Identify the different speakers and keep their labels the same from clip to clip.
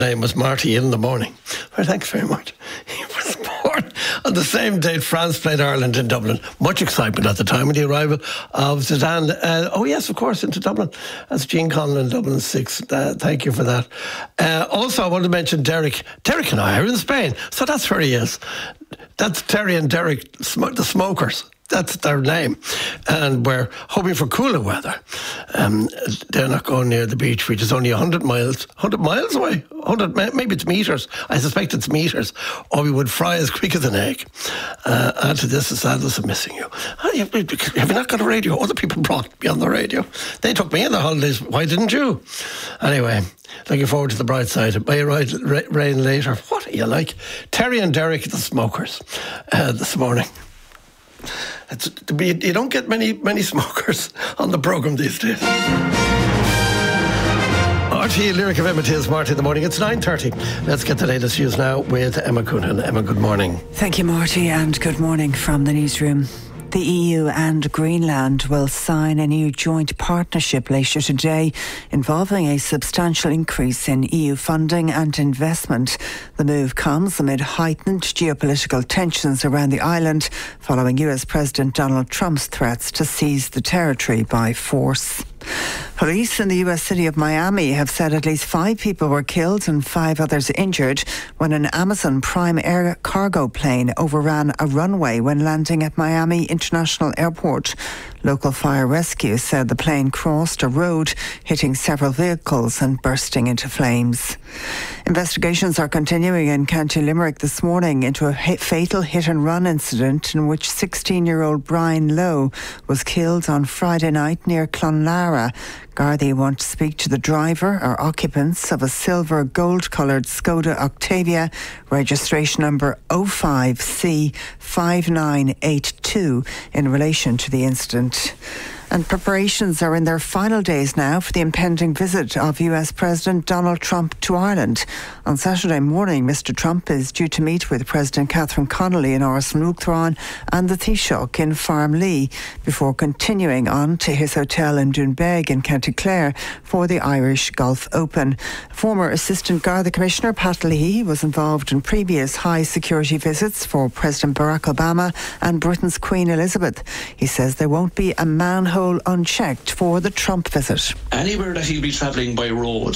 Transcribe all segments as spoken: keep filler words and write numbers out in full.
Speaker 1: name was Marty in the morning. Well, thanks very much. He was born on the same date France played Ireland in Dublin. Much excitement at the time with the arrival of Zidane. Uh, oh yes, of course, into Dublin. That's Gene Conlon, Dublin six. Uh, thank you for that. Uh, also, I want to mention Derek. Derek and I are in Spain, so that's where he is. That's Terry and Derek, the smokers. That's their name. And we're hoping for cooler weather. Um, they're not going near the beach, which is only one hundred miles. one hundred miles away? one hundred, maybe it's metres. I suspect it's metres. Or we would fry as quick as an egg. Uh, add to this the sadness of missing you. Oh, you. Have you not got a radio? Other people brought me on the radio. They took me in the holidays. Why didn't you? Anyway, looking forward to the bright side. It may rain later. What are you like? Terry and Derek, the smokers, uh, this morning. It's, you don't get many many smokers on the programme these days. R T E Lyric F M, it is Marty in the morning. It's nine thirty. Let's get the latest news now with Emma Coonan. Emma, good morning.
Speaker 2: Thank you, Marty, and good morning from the newsroom. The E U and Greenland will sign a new joint partnership later today involving a substantial increase in E U funding and investment. The move comes amid heightened geopolitical tensions around the island following U S President Donald Trump's threats to seize the territory by force. Police in the U S city of Miami have said at least five people were killed and five others injured when an Amazon Prime Air cargo plane overran a runway when landing at Miami International Airport. Local fire rescue said the plane crossed a road, hitting several vehicles and bursting into flames. Investigations are continuing in County Limerick this morning into a fatal hit-and-run incident in which sixteen-year-old Brian Lowe was killed on Friday night near Clonlara. Gardaí want to speak to the driver or occupants of a silver gold-coloured Skoda Octavia, registration number oh five C five nine eight two, in relation to the incident. And preparations are in their final days now for the impending visit of U S President Donald Trump to Ireland. On Saturday morning, Mister Trump is due to meet with President Catherine Connolly in Áras an Uachtaráin and the Taoiseach in Farmlee before continuing on to his hotel in Doonbeg in County Clare for the Irish Golf Open. Former Assistant Garda Commissioner Pat Leahy was involved in previous high security visits for President Barack Obama and Britain's Queen Elizabeth. He says there won't be a manhole unchecked for the Trump visit.
Speaker 3: Anywhere that he'll be travelling by road,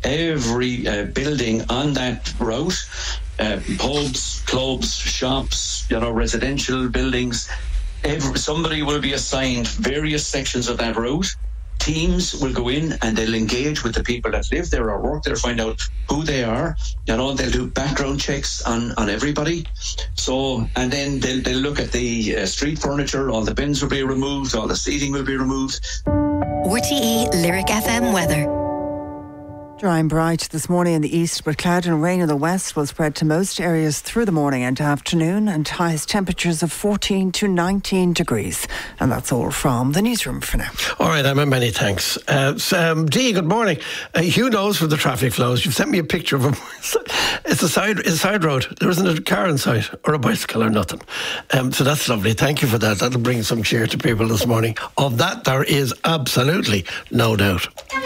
Speaker 3: every uh, building on that route, uh, pubs, clubs, shops, you know, residential buildings, every, somebody will be assigned various sections of that route. Teams will go in and they'll engage with the people that live there or work there, find out who they are. You know, they'll do background checks on, on everybody. So, and then they'll, they'll look at the uh, street furniture. All the bins will be removed. All the seating will be removed.
Speaker 4: R T E Lyric F M weather.
Speaker 2: Dry and bright this morning in the east, but cloud and rain in the west will spread to most areas through the morning and afternoon, and highest temperatures of fourteen to nineteen degrees. And that's all from the newsroom for now.
Speaker 1: All right, Emma, many thanks. Uh, so, um, Dee, good morning. Uh, Hugh knows where the traffic flows. You've sent me a picture of him. It's a side, it's a side road. There isn't a car in sight or a bicycle or nothing. Um, so that's lovely. Thank you for that. That'll bring some cheer to people this morning. Of that, there is absolutely no doubt.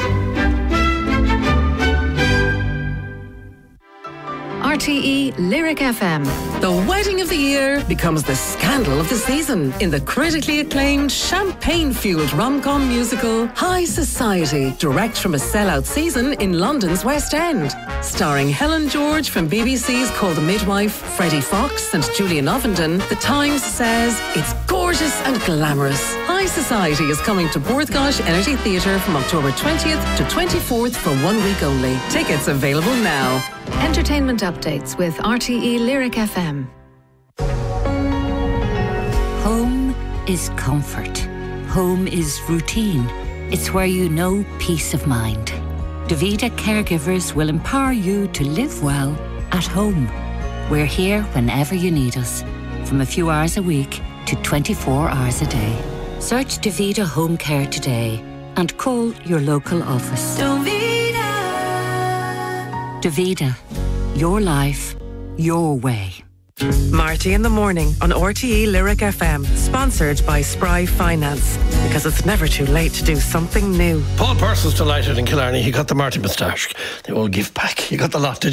Speaker 5: R T E Lyric F M. The wedding of the year becomes the scandal of the season in the critically acclaimed champagne-fueled rom-com musical High Society, direct from a sellout season in London's West End. Starring Helen George from B B C's Call the Midwife, Freddie Fox and Julian Ovenden, The Times says it's gorgeous and glamorous. High Society is coming to Borthgosh Energy Theatre from October twentieth to twenty-fourth for one week only. Tickets available now.
Speaker 6: Entertainment updates with R T E Lyric F M.
Speaker 7: Home is comfort. Home is routine. It's where you know peace of mind. Davida Caregivers will empower you to live well at home. We're here whenever you need us, from a few hours a week to twenty-four hours a day. Search Davida Home Care today and call your local office. Davida, your life, your way.
Speaker 8: Marty in the Morning on R T E Lyric F M, sponsored by Spry Finance, because it's never too late to do something new.
Speaker 1: Paul Purcell's delighted in Killarney. He got the Marty moustache, the old gift pack. He got the lot. Did